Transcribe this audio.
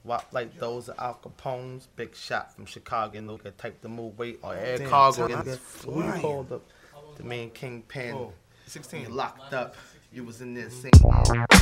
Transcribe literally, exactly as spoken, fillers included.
swap like those of Al Capone's. Big shot from Chicago, and look at type to move weight or air Damn, cargo. time And is who you flying. called up? The main kingpin. Oh, sixteen. You locked up. You was in there singing.